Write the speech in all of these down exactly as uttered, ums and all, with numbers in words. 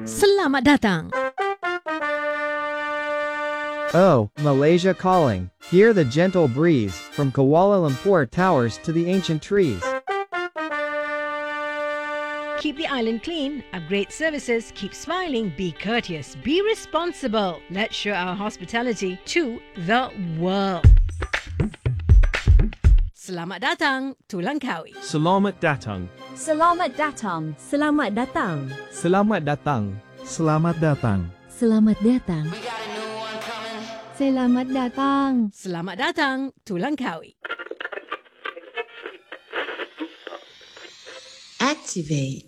Selamat datang. Oh, Malaysia calling. Hear the gentle breeze, from Kuala Lumpur towers to the ancient trees. Keep the island clean, upgrade services, keep smiling, be courteous, be responsible. Let's show our hospitality to the world. Selamat datang to Langkawi. Selamat datang. Selamat datang. Selamat datang. Selamat datang. Selamat datang. Selamat datang. Selamat datang. Selamat datang to Langkawi. Activate.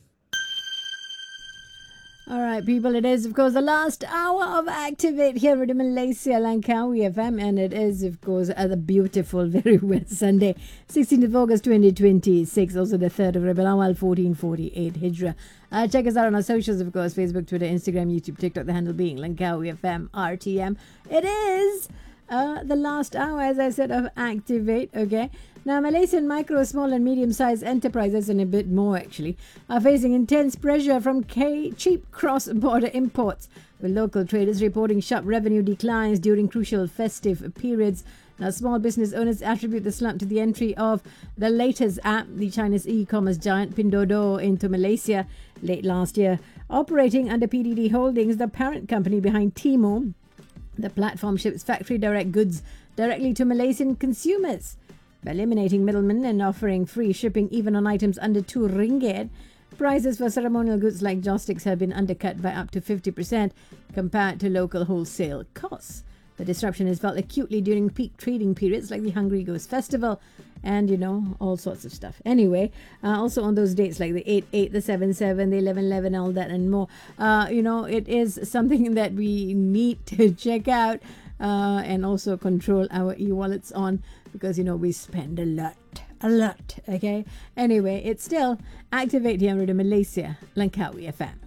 All right, people, it is, of course, the last hour of Activate here at Malaysia Langkawi F M, and it is, of course, uh, the beautiful, very wet Sunday, sixteenth of August twenty twenty-six, also the third of Rabiul Awal fourteen forty-eight Hijrah. Uh, check us out on our socials, of course, Facebook, Twitter, Instagram, YouTube, TikTok, the handle being Langkawi F M R T M. It is uh, the last hour, as I said, of Activate, okay? Now, Malaysian micro, small and medium-sized enterprises, and a bit more actually, are facing intense pressure from K- cheap cross-border imports, with local traders reporting sharp revenue declines during crucial festive periods. Now, small business owners attribute the slump to the entry of the latest app, the Chinese e-commerce giant Pinduoduo, into Malaysia late last year. Operating under P D D Holdings, the parent company behind Temu, the platform ships factory direct goods directly to Malaysian consumers. By eliminating middlemen and offering free shipping even on items under two ringgit, prices for ceremonial goods like joss sticks have been undercut by up to fifty percent compared to local wholesale costs. The disruption is felt acutely during peak trading periods like the Hungry Ghost Festival and, you know, all sorts of stuff. Anyway, uh, also on those dates like the eight eight, the seven seven, the eleven eleven, all that and more. Uh, you know, it is something that we need to check out uh, and also control our e-wallets on, because, you know, we spend a lot, a lot, okay? Anyway, it's still Activate here in Malaysia, Langkawi F M.